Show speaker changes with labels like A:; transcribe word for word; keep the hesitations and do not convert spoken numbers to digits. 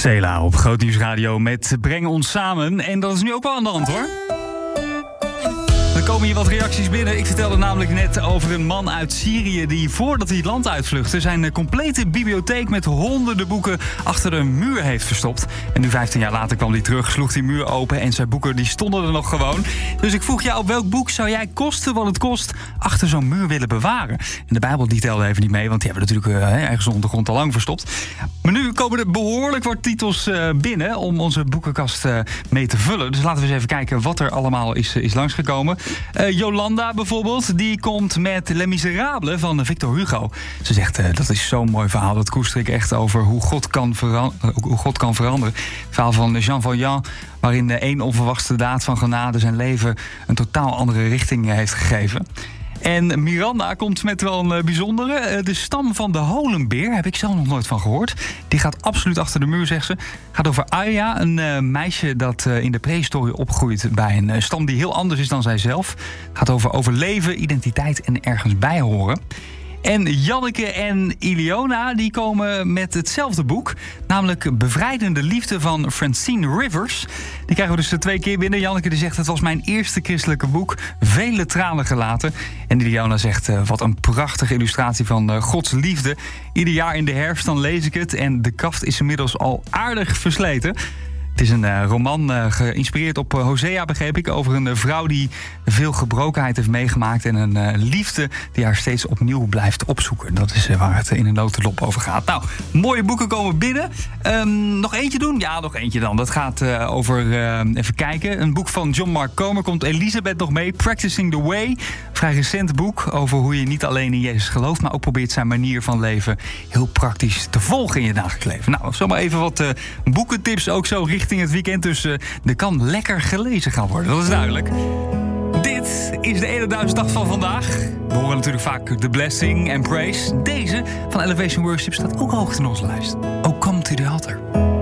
A: Sela op Groot Nieuws Radio met Breng ons samen. En dat is nu ook wel aan de hand, hoor. Er komen hier wat reacties binnen. Ik vertelde namelijk net over een man uit Syrië die voordat hij het land uitvluchtte zijn complete bibliotheek met honderden boeken achter een muur heeft verstopt. En nu vijftien jaar later kwam hij terug, sloeg die muur open en zijn boeken die stonden er nog gewoon. Dus ik vroeg jou, op welk boek zou jij kosten wat het kost achter zo'n muur willen bewaren? En de Bijbel die telde even niet mee, want die hebben natuurlijk uh, ergens onder de grond al lang verstopt. Maar nu komen er behoorlijk wat titels uh, binnen om onze boekenkast uh, mee te vullen. Dus laten we eens even kijken wat er allemaal is, is langsgekomen. Uh, Jolanda bijvoorbeeld, die komt met Les Miserables van Victor Hugo. Ze zegt, uh, dat is zo'n mooi verhaal. Dat koester ik echt over hoe God kan, veran- uh, hoe God kan veranderen. Het verhaal van Jean Valjean, waarin uh, één onverwachte daad van genade zijn leven een totaal andere richting uh, heeft gegeven. En Miranda komt met wel een uh, bijzondere. Uh, de stam van de holenbeer, heb ik zelf nog nooit van gehoord. Die gaat absoluut achter de muur, zegt ze. Gaat over Aya, een uh, meisje dat uh, in de prehistorie opgroeit bij een uh, stam die heel anders is dan zijzelf. Gaat over overleven, identiteit en ergens bij horen. En Janneke en Iliona die komen met hetzelfde boek. Namelijk Bevrijdende Liefde van Francine Rivers. Die krijgen we dus twee keer binnen. Janneke die zegt, het was mijn eerste christelijke boek. Vele tranen gelaten. En Iliona zegt, uh, wat een prachtige illustratie van uh, Gods liefde. Ieder jaar in de herfst dan lees ik het. En de kaft is inmiddels al aardig versleten. Het is een uh, roman uh, geïnspireerd op uh, Hosea, begreep ik. Over een uh, vrouw die veel gebrokenheid heeft meegemaakt. En een uh, liefde die haar steeds opnieuw blijft opzoeken. Dat is uh, waar het in een notendop over gaat. Nou, mooie boeken komen binnen. Um, nog eentje doen? Ja, nog eentje dan. Dat gaat uh, over, uh, even kijken. Een boek van John Mark Comer. Komt Elisabeth nog mee. Practicing the Way. Vrij recent boek over hoe je niet alleen in Jezus gelooft, maar ook probeert zijn manier van leven heel praktisch te volgen in je dagelijks leven. Nou, zomaar even wat uh, boekentips ook zo richting het weekend. Dus uh, er kan lekker gelezen gaan worden, dat is duidelijk. Dit is de ene dag van vandaag. We horen natuurlijk vaak The Blessing and Praise. Deze van Elevation Worship staat ook hoog in onze lijst. Oh, come to the altar.